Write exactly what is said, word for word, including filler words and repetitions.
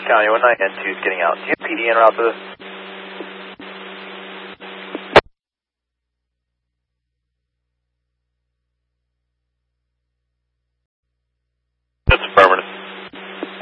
County, one nine N two is getting out. Do you have P D en route for this?